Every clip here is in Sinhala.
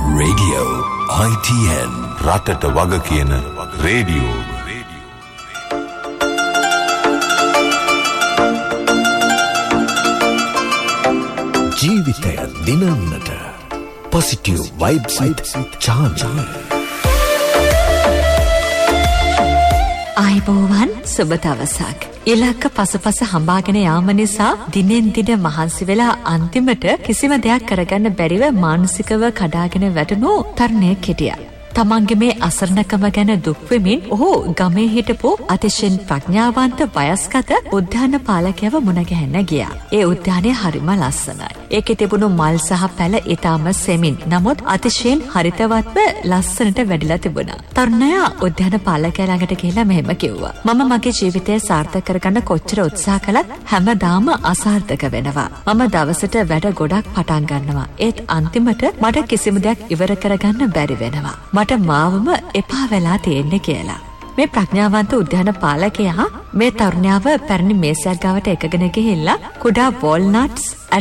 Radio ITN රටට වග කියන රේඩියෝ. ජීවිතය දිනන්නට positive vibes with Charlie. ආයිබෝවන් සුබ දවසක්. ඉලක්ක පසුපස හඹාගෙන යාම නිසා දිනෙන් දින මහන්සි වෙලා අන්තිමට කිසිම දෙයක් කරගන්න බැරිව මානසිකව කඩාගෙන වැටුණු තරුණයෙක් හිටියා. තමන්ගේ මේ අසරණකම ගැන දුක් වෙමින් ඔහු ගමේ හිටපු අතිශයින් ප්‍රඥාවන්ත වයස්ගත උද්‍යාන පාලකයව මුණ ගැහෙන්න ගියා. ඒ උද්‍යානය හරිම ලස්සනයි. ඒකේ තිබුණු මල් සහ පැල ඊටම සෙමින්. නමුත් අතිශයින් හරිතවත්ව ලස්සනට වැඩිලා තිබුණා. තරුණයා උද්‍යාන පාලකයා ළඟට ගිහිල්ලා මෙහෙම කිව්වා. මම මගේ ජීවිතය සාර්ථක කරගන්න කොච්චර උත්සාහ කළත් හැමදාම අසාර්ථක වෙනවා. මම දවසට වැඩ ගොඩක් පටන් ගන්නවා. ඒත් අන්තිමට මට කිසිම දෙයක් ඉවර කරගන්න බැරි වෙනවා. මාවම එපා වෙලා තියෙන්නේ කියලා. මේ ප්‍රඥාවන්ත උද්‍යාන පාලකයා මේ තරුණයාව පැරණි මේසයක් ගාවට එකගෙන ගිහිල්ලා කුඩා වෝල්නට්ස්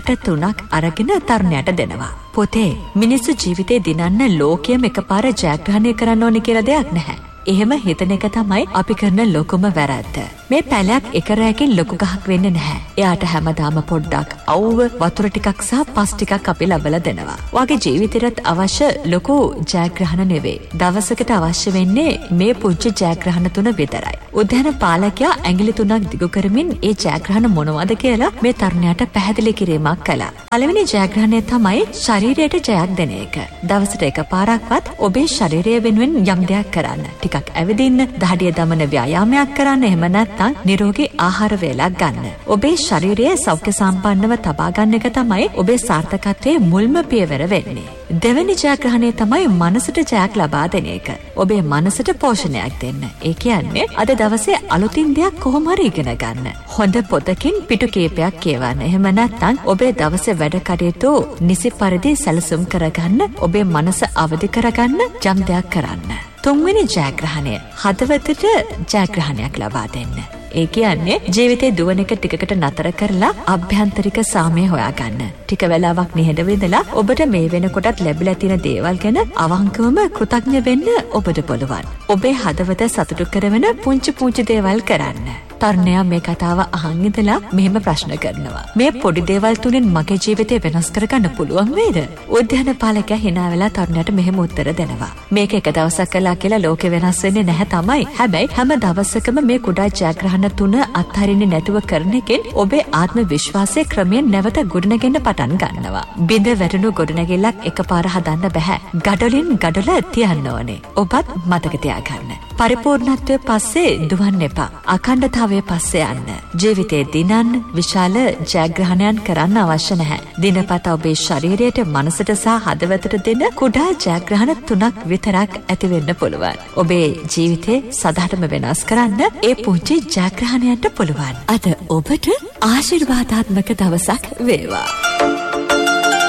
3ක් අරගෙන තරුණයාට දෙනවා. පොතේ මිනිස්සු ජීවිතේ දිනන්න ලෝකයම එකපාර ජයග්‍රහණය කරන්න ඕනේ කියලා දෙයක් නැහැ. එහෙම හිතන එක තමයි අපි කරන ලොකුම වැරද්ද. මේ පැලයක් එක රැයකින් ලොකු ගහක් වෙන්නේ නැහැ. එයාට හැමදාම පොඩ්ඩක් අවුව වතුර ටිකක් සහ පස් ටිකක් අපි ලබලා දෙනවා. ඔයාගේ ජීවිතේට අවශ්‍ය ලොකු ජයග්‍රහණ නෙවෙයි. දවසකට අවශ්‍ය වෙන්නේ මේ පුංචි ජයග්‍රහණ 3 විතරයි. උද්‍යාන පාලකයා ඇඟිලි 3ක් දිගු කරමින් ඒ ජයග්‍රහණ මොනවද කියලා මේ තරුණයාට පැහැදිලි කිරීමක් කළා. පළවෙනි ජයග්‍රහණය තමයි ශරීරයට ජයක් දෙන එක. දවසට එකපාරක්වත් ඔබේ ශරීරය වෙනුවෙන් යම් දෙයක් කරන්න. ටිකක් ඇවිදින්න, දහඩිය දමන ව්‍යායාමයක් කරන්න, එහෙම නැත්නම් නිරෝගී ආහාර වේලක් ගන්න. ඔබේ ශරීරය සෞඛ්‍ය සම්පන්නව තබා ගන්න එක තමයි ඔබේ සාර්ථකත්වයේ මුල්ම පියවර වෙන්නේ. දෙවෙනි ජයග්‍රහණය තමයි මනසට ජයක් ලබා දෙන එක. ඔබේ මනසට පෝෂණයක් දෙන්න. ඒ කියන්නේ අද දවසේ අලුතින් දෙයක් කොහොම හරි ඉගෙන ගන්න. හොඳ පොතකින් පිටු කීපයක් කියවන්න. එහෙම නැත්නම් ඔබේ දවසේ වැඩ කටයුතු නිසි පරිදි සැලසුම් කරගන්න, ඔබේ මනස අවදි කරගන්න යම් දෙයක් කරන්න. තුන්වෙනි ජයග්‍රහණය හදවතට ජයග්‍රහණයක් ලබා දෙන්න. ඒ කියන්නේ ජීවිතේ දුවන එක ටිකකට නතර කරලා අභ්‍යන්තරික සාමය හොයාගන්න. ටික වෙලාවක් නිහඬව ඉඳලා ඔබට මේ වෙනකොටත් ලැබිලා තියෙන දේවල් ගැන අවංකවම කෘතඥ වෙන්න ඔබට පුළුවන්. ඔබේ හදවත සතුටු කරන පුංචි දේවල් කරන්න. තරුණයා මේ කතාව අහන් ඉඳලා මෙහෙම ප්‍රශ්න කරනවා. මේ පොඩි දේවල් තුලින් මගේ ජීවිතේ වෙනස් කරගන්න පුළුවන් වේද? උද්‍යාන පාලකයා hina වෙලා තරුණයාට මෙහෙම උත්තර දෙනවා. මේක එක දවසක් කළා කියලා ලෝකෙ වෙනස් වෙන්නේ නැහැ තමයි. හැබැයි හැම දවසකම මේ කුඩා ජයග්‍රහණ 3 අත්හරින්නේ නැතුව කරන එකෙන් ඔබේ ආත්ම විශ්වාසය ක්‍රමයෙන් නැවත ගොඩනගෙන්න පටන් ගන්නවා. බිඳ වැටුණු ගොඩනැගිල්ලක් එකපාර හදන්න බෑ. ගඩොලින් ගඩොල තියන්න ඕනේ. ඔබත් මතක තියාගන්න. පරිපූර්ණත්වයේ පස්සේ දුවන්න එපා. අඛණ්ඩතාවයේ පස්සේ යන්න. ජීවිතේ දිනන්න විශාල ජයග්‍රහණයන් කරන්න අවශ්‍ය නැහැ. දිනපතා ඔබේ ශරීරයට, මනසට සහ හදවතට දෙන කුඩා ජයග්‍රහණ 3ක් විතරක් ඇති වෙන්න පුළුවන්. ඔබේ ජීවිතේ සදාටම වෙනස් කරන්න ඒ පුංචි ජයග්‍රහණයන්ට පුළුවන්. අද ඔබට ආශිර්වාදාත්මක දවසක් වේවා.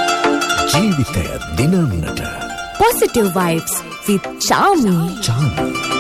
ජීවිතය දිනන්නට positive vibes with Charlie.